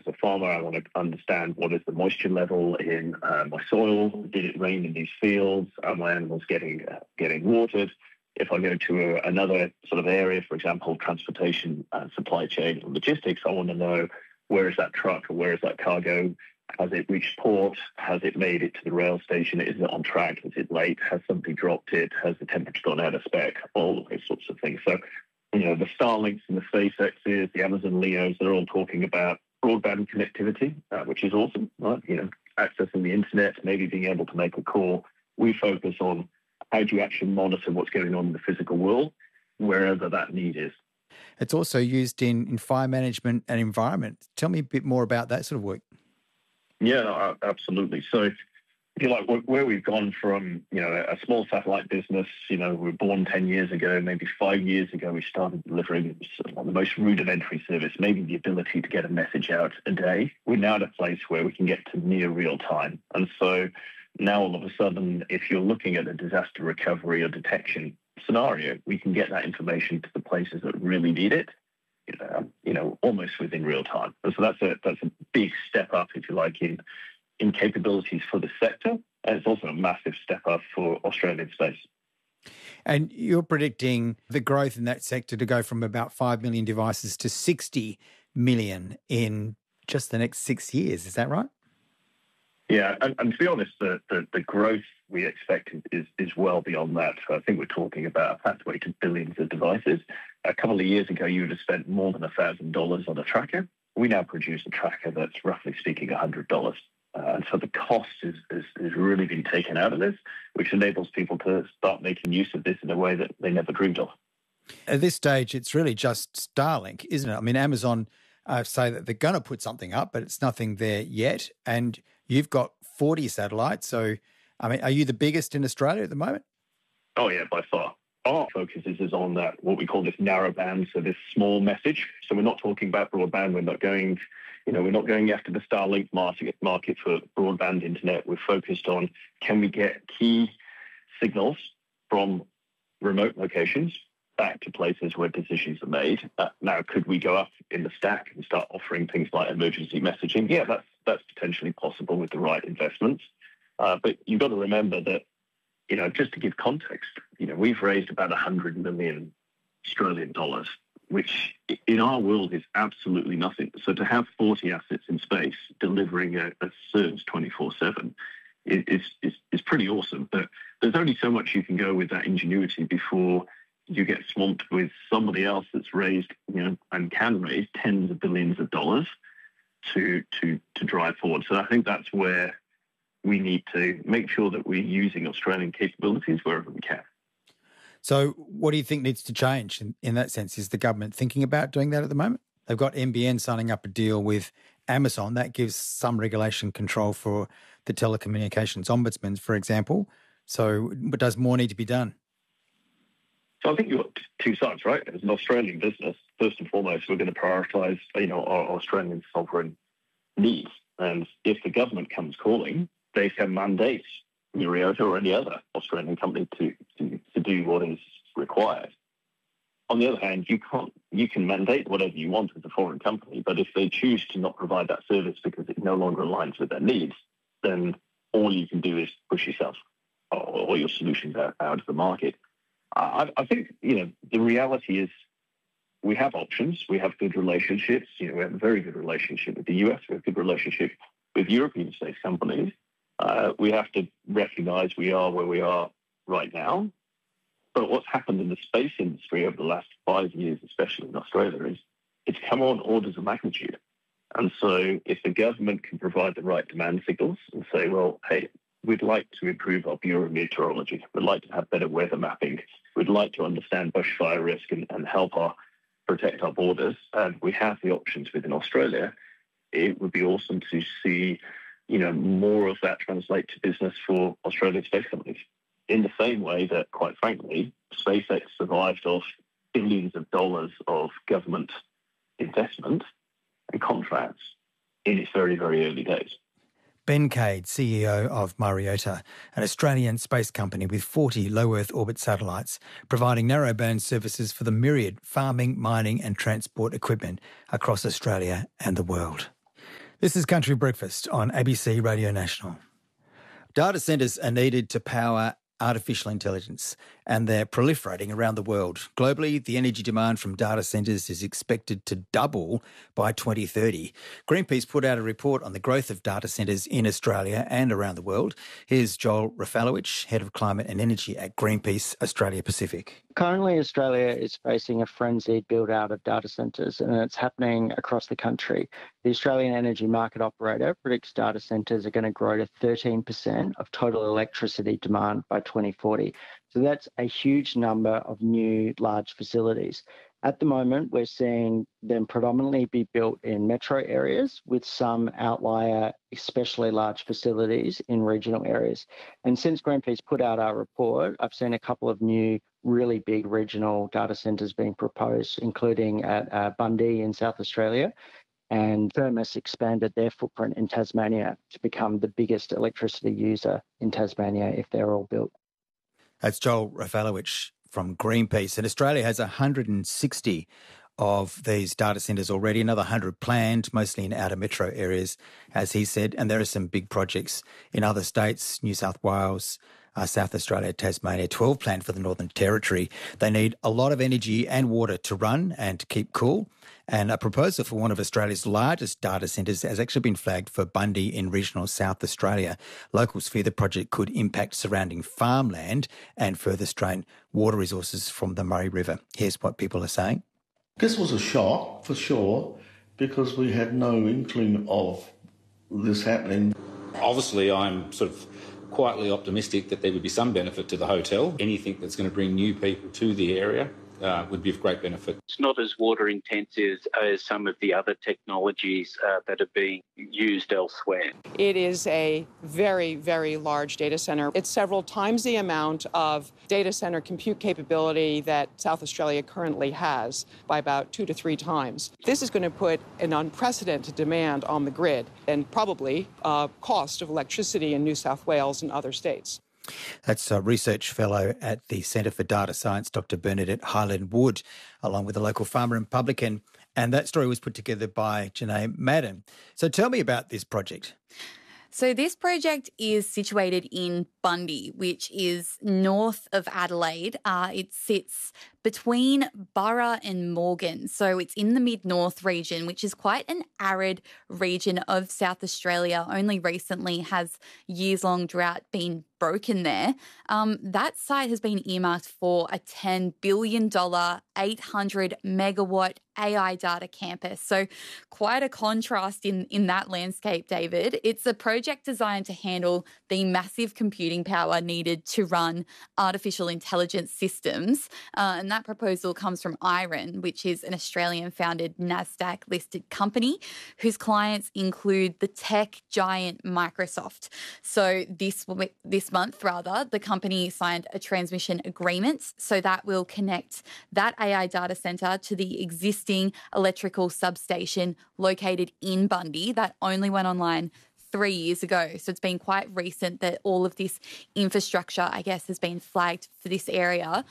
a farmer, I want to understand what is the moisture level in my soil. Did it rain in these fields? Are my animals getting watered? If I go to another sort of area, for example, transportation, supply chain, and logistics, I want to know where is that truck or where is that cargo? Has it reached port? Has it made it to the rail station? Is it on track? Is it late? Has somebody dropped it? Has the temperature gone out of spec? All of those sorts of things. So, the Starlinks and the SpaceXs, the Amazon Leos, they're all talking about broadband connectivity, which is awesome, right? Accessing the internet, maybe being able to make a call. We focus on how do you actually monitor what's going on in the physical world, wherever that need is. It's also used in fire management and environment. Tell me a bit more about that sort of work. Yeah, no, absolutely. So, if you like, where we've gone from, a small satellite business, we were born 10 years ago, maybe 5 years ago, we started delivering the most rudimentary service, maybe the ability to get a message out a day. We're now at a place where we can get to near real time. And so now all of a sudden, if you're looking at a disaster recovery or detection scenario, we can get that information to the places that really need it, almost within real time. And so that's a big step up, if you like, in capabilities for the sector. And it's also a massive step up for Australian space. And you're predicting the growth in that sector to go from about 5 million devices to 60 million in just the next 6 years. Is that right? Yeah, and to be honest, the growth we expect is well beyond that. So I think we're talking about a pathway to billions of devices. A couple of years ago, you would have spent more than $1,000 on a tracker. We now produce a tracker that's, roughly speaking, $100. And so the cost is really been taken out of this, which enables people to start making use of this in a way that they never dreamed of. At this stage, it's really just Starlink, isn't it? I mean, Amazon say that they're going to put something up, but it's nothing there yet. And you've got 40 satellites. So, I mean, are you the biggest in Australia at the moment? Oh, yeah, by far. Our focus is on that, what we call this narrow band, so this small message. So we're not talking about broadband. We're not going after the Starlink market for broadband internet. We're focused on, can we get key signals from remote locations back to places where decisions are made? Now, could we go up in the stack and start offering things like emergency messaging? Yeah, that's potentially possible with the right investments. But you've got to remember that, just to give context, we've raised about 100 million Australian dollars, which in our world is absolutely nothing. So to have 40 assets in space delivering a service 24/7 is pretty awesome. But there's only so much you can go with that ingenuity before you get swamped with somebody else that's raised, and can raise tens of billions of dollars to drive forward. So I think that's where we need to make sure that we're using Australian capabilities wherever we can. So what do you think needs to change in that sense? Is the government thinking about doing that at the moment? They've got NBN signing up a deal with Amazon. That gives some regulation control for the telecommunications ombudsman, for example. So but does more need to be done? So I think you've got two sides, right? As an Australian business, first and foremost, we're going to prioritise, our Australian sovereign needs. And if the government comes calling, they can mandate Myriota or any other Australian company to do what is required. On the other hand, you can mandate whatever you want as a foreign company, but if they choose to not provide that service because it no longer aligns with their needs, then all you can do is push yourself or your solutions out of the market. I think, the reality is we have options. We have good relationships. We have a very good relationship with the US. We have a good relationship with European space companies. We have to recognise we are where we are right now. But what's happened in the space industry over the last 5 years, especially in Australia, is it's come on orders of magnitude. And so if the government can provide the right demand signals and say, well, hey, we'd like to improve our bureau meteorology, we'd like to have better weather mapping, we'd like to understand bushfire risk and help protect our borders, and we have the options within Australia, it would be awesome to see more of that translate to business for Australian space companies. In the same way that, quite frankly, SpaceX survived off billions of dollars of government investment and contracts in its very, very early days. Ben Cade, CEO of Myriota, an Australian space company with 40 low Earth orbit satellites, providing narrowband services for the myriad farming, mining and transport equipment across Australia and the world. This is Country Breakfast on ABC Radio National. Data centres are needed to power artificial intelligence, and they're proliferating around the world. Globally, the energy demand from data centres is expected to double by 2030. Greenpeace put out a report on the growth of data centres in Australia and around the world. Here's Joel Rafalowicz, Head of Climate and Energy at Greenpeace Australia Pacific. Currently, Australia is facing a frenzied build-out of data centres, and it's happening across the country. The Australian Energy Market Operator predicts data centres are going to grow to 13% of total electricity demand by 2040. So that's a huge number of new large facilities. At the moment, we're seeing them predominantly be built in metro areas with some outlier, especially large facilities in regional areas. And since Greenpeace put out our report, I've seen a couple of new really big regional data centres being proposed, including at Bundy in South Australia. And Thermos expanded their footprint in Tasmania to become the biggest electricity user in Tasmania if they're all built. That's Joel Rafalowicz from Greenpeace. And Australia has 160 of these data centres already, another 100 planned, mostly in outer metro areas, as he said. And there are some big projects in other states, New South Wales, South Australia, Tasmania, 12 planned for the Northern Territory. They need a lot of energy and water to run and to keep cool. And a proposal for one of Australia's largest data centres has actually been flagged for Bundy in regional South Australia. Locals fear the project could impact surrounding farmland and further strain water resources from the Murray River. Here's what people are saying. This was a shock, for sure, because we had no inkling of this happening. Obviously, I'm sort of quietly optimistic that there would be some benefit to the hotel. Anything that's going to bring new people to the area would be of great benefit. It's not as water intensive as some of the other technologies that are being used elsewhere. It is a very, very large data center. It's several times the amount of data center compute capability that South Australia currently has by about 2 to 3 times. This is going to put an unprecedented demand on the grid and probably cost of electricity in New South Wales and other states. That's a research fellow at the Centre for Data Science, Dr. Bernadette Highland-Wood, along with a local farmer and publican. And that story was put together by Janae Madden. So tell me about this project. So this project is situated in Bundy, which is north of Adelaide. It sits between Burra and Morgan. So it's in the mid-north region, which is quite an arid region of South Australia. Only recently has years-long drought been broken there. That site has been earmarked for a $10 billion, 800-megawatt AI data campus. So quite a contrast in that landscape, David. It's a project designed to handle the massive computing power needed to run artificial intelligence systems. And that proposal comes from Iron, which is an Australian-founded NASDAQ-listed company whose clients include the tech giant Microsoft. So this month, the company signed a transmission agreement so that will connect that AI data centre to the existing electrical substation located in Bundy that only went online 3 years ago. So it's been quite recent that all of this infrastructure, I guess, has been flagged for this area.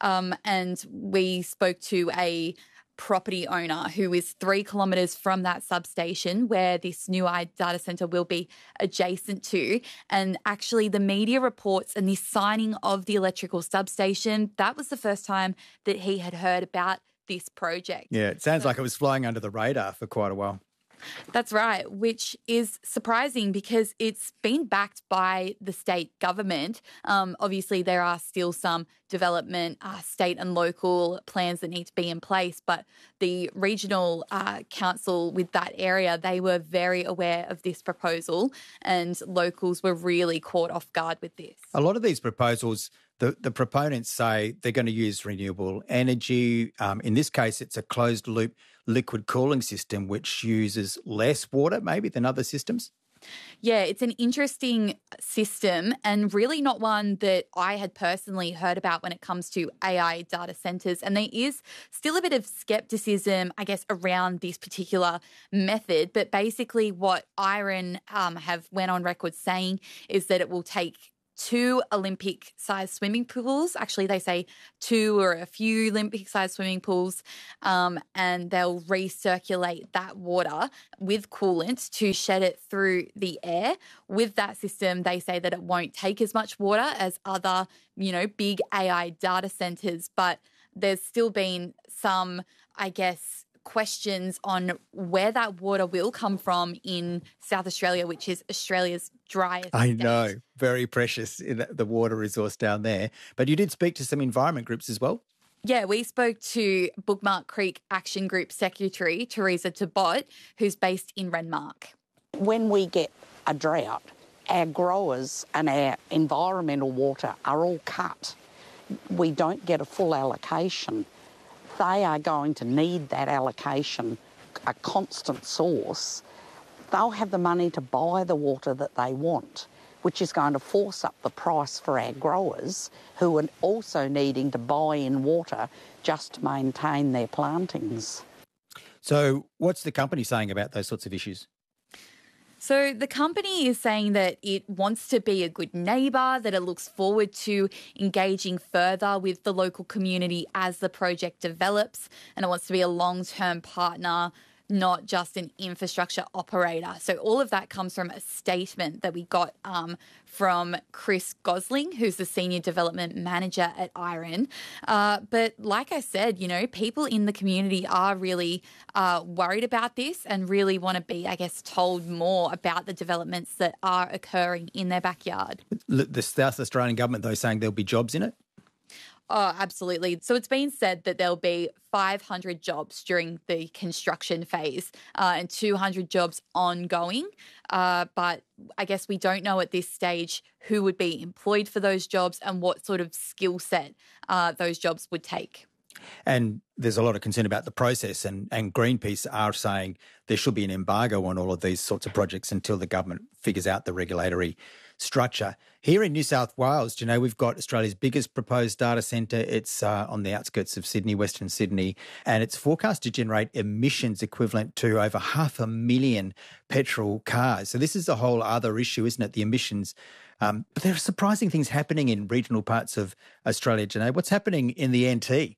And we spoke to a property owner who is 3 kilometres from that substation where this new data centre will be adjacent to. And actually the media reports and the signing of the electrical substation, that was the first time that he had heard about this project. Yeah, it sounds like it was flying under the radar for quite a while. That's right, which is surprising because it's been backed by the state government. Obviously, there are still some development, state and local plans that need to be in place, but the regional council with that area, they were very aware of this proposal and locals were really caught off guard with this. A lot of these proposals, the proponents say they're going to use renewable energy. In this case, it's a closed-loop liquid cooling system which uses less water maybe than other systems. Yeah, it's an interesting system and really not one that I had personally heard about when it comes to AI data centres. And there is still a bit of scepticism, I guess, around this particular method. But basically what Iron have went on record saying is that it will take 2 Olympic-sized swimming pools. Actually, they say 2 or a few Olympic-sized swimming pools, and they'll recirculate that water with coolant to shed it through the air. With that system, they say that it won't take as much water as other, big AI data centres, but there's still been some, I guess, questions on where that water will come from in South Australia, which is Australia's driest I know, state. very precious in the water resource down there. But you did speak to some environment groups as well. Yeah, we spoke to Bookmark Creek Action Group Secretary Teresa Tabot, who's based in Renmark. When we get a drought, our growers and our environmental water are all cut. We don't get a full allocation. They are going to need that allocation, a constant source. They'll have the money to buy the water that they want, which is going to force up the price for our growers, who are also needing to buy in water just to maintain their plantings. So what's the company saying about those sorts of issues? So the company is saying that it wants to be a good neighbour, that it looks forward to engaging further with the local community as the project develops, and it wants to be a long-term partner, not just an infrastructure operator. So all of that comes from a statement that we got from Chris Gosling, who's the Senior Development Manager at Iron. But like I said, people in the community are really worried about this and really want to be, I guess, told more about the developments that are occurring in their backyard. The South Australian government, though, saying there'll be jobs in it? Oh, absolutely. So it's been said that there'll be 500 jobs during the construction phase and 200 jobs ongoing. But I guess we don't know at this stage who would be employed for those jobs and what sort of skill set those jobs would take. And there's a lot of concern about the process, and Greenpeace are saying there should be an embargo on all of these sorts of projects until the government figures out the regulatory structure. Here in New South Wales, we've got Australia's biggest proposed data centre. It's on the outskirts of Sydney, Western Sydney, and it's forecast to generate emissions equivalent to over 500,000 petrol cars. So this is a whole other issue, isn't it? The emissions. But there are surprising things happening in regional parts of Australia, Janae. What's happening in the NT?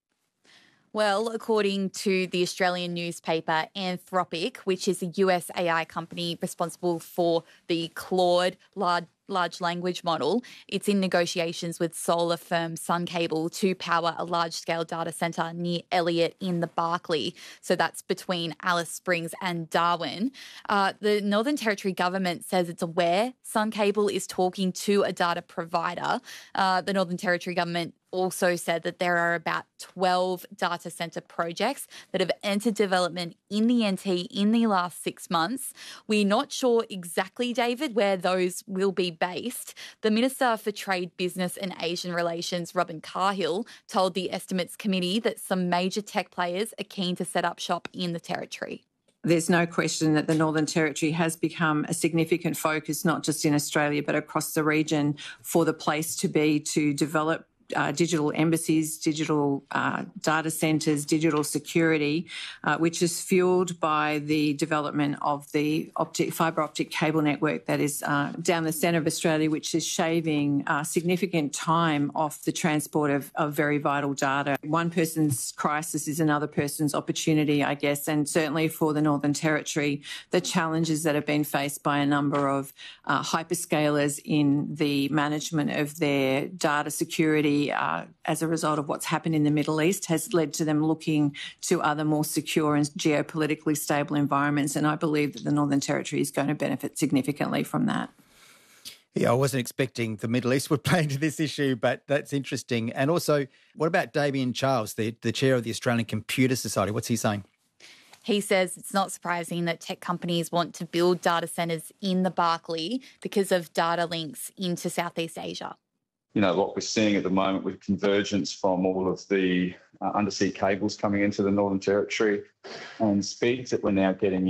Well, according to the Australian newspaper Anthropic, which is a US AI company responsible for the Claude large language model, it's in negotiations with solar firm Suncable to power a large-scale data centre near Elliott in the Barkly. So that's between Alice Springs and Darwin. The Northern Territory government says it's aware Suncable is talking to a data provider. The Northern Territory government also said that there are about 12 data centre projects that have entered development in the NT in the last 6 months. We're not sure exactly, David, where those will be based. The Minister for Trade, Business and Asian Relations, Robin Carhill, told the Estimates Committee that some major tech players are keen to set up shop in the Territory. There's no question that the Northern Territory has become a significant focus, not just in Australia, but across the region for the place to be to develop digital embassies, digital data centres, digital security, which is fuelled by the development of the fibre optic cable network that is down the centre of Australia, which is shaving significant time off the transport of very vital data. One person's crisis is another person's opportunity, I guess, and certainly for the Northern Territory, the challenges that have been faced by a number of hyperscalers in the management of their data security as a result of what's happened in the Middle East has led to them looking to other more secure and geopolitically stable environments. And I believe that the Northern Territory is going to benefit significantly from that. Yeah, I wasn't expecting the Middle East would play into this issue, but that's interesting. And also, what about Damien Charles, the chair of the Australian Computer Society? What's he saying? He says it's not surprising that tech companies want to build data centres in the Barkly because of data links into Southeast Asia. What we're seeing at the moment with convergence from all of the undersea cables coming into the Northern Territory and speeds that we're now getting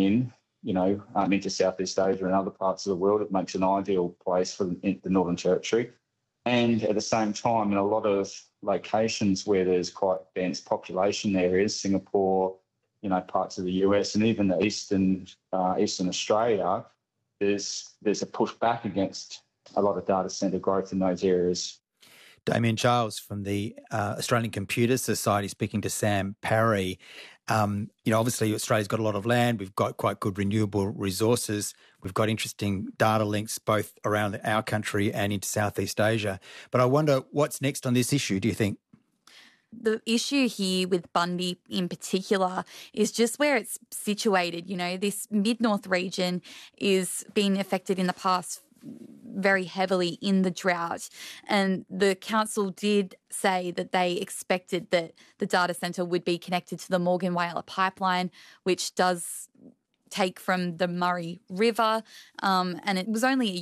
into Southeast Asia and other parts of the world, it makes an ideal place for the Northern Territory. And at the same time, in a lot of locations where there's quite dense population areas, Singapore, parts of the US and even the Eastern Australia, there's a push back against a lot of data centre growth in those areas. Damien Charles from the Australian Computer Society speaking to Sam Parry. Obviously Australia's got a lot of land. We've got quite good renewable resources. We've got interesting data links both around our country and into Southeast Asia. But I wonder what's next on this issue, do you think? The issue here with Bundy in particular is just where it's situated. This mid-north region is being affected in the past very heavily in the drought. And the council did say that they expected that the data centre would be connected to the Morgan Whaler pipeline, which does take from the Murray River. And it was only a